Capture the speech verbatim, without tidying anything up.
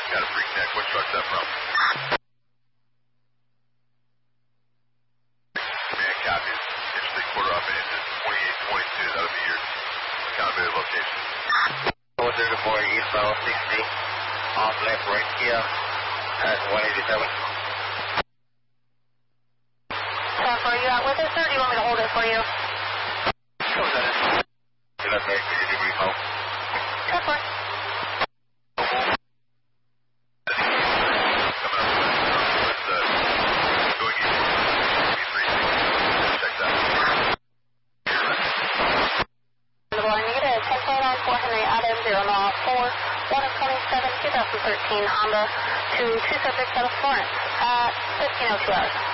got a freak neck. What truck's that from? Man, copies. Interesting quarter off an engine. twenty-eight twenty-two. That'll be your accountability location. four zero four eastbound sixty. Off left right here at one eighty-seven. Trump, are you out with us, or do you want me to hold it for you? Come on, you left right, can you debrief home? Trump, one. four Henry Adam, zero mile four, one of twenty-seven, twenty thirteen Honda to two subjects out of Florence at fifteen oh two hours.